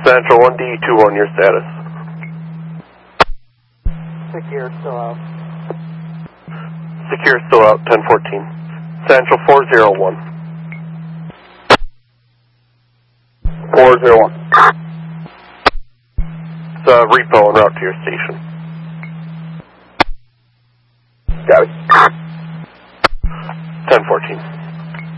Central 1D21, your status. Secure, still out. Secure, still out, 1014. Central 401. 401. It's a repo en route to your station. Got it. 1014.